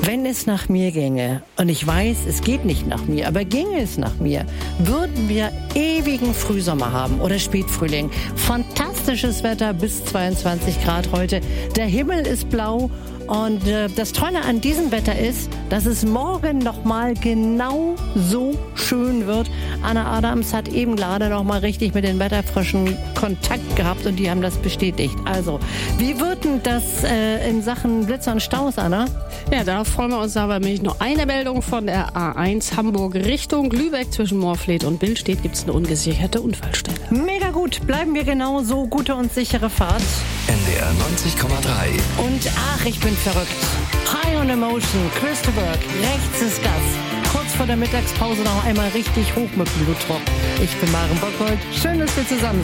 Wenn es nach mir ginge, und ich weiß, es geht nicht nach mir, aber ginge es nach mir, würden wir ewigen Frühsommer haben oder Spätfrühling. Fantastisches Wetter, bis 22 Grad heute. Der Himmel ist blau. Und das Tolle an diesem Wetter ist, dass es morgen nochmal genau so schön wird. Anna Adams hat eben gerade nochmal richtig mit den Wetterfröschen Kontakt gehabt und die haben das bestätigt. Also, wie wird denn das in Sachen Blitzer und Staus, Anna? Ja, darauf freuen wir uns aber nämlich noch eine Meldung von der A1 Hamburg Richtung Lübeck. Zwischen Moorfleet und Billstedt gibt es eine ungesicherte Unfallstelle. Mega gut, bleiben wir genau so. Gute und sichere Fahrt. NDR 90,3. Und ach, ich bin verrückt. High on Emotion, Christopher, rechts ist Gas. Kurz vor der Mittagspause noch einmal richtig hoch mit dem Blutdruck. Ich bin Maren Bockhold. Schön, dass wir zusammen sind.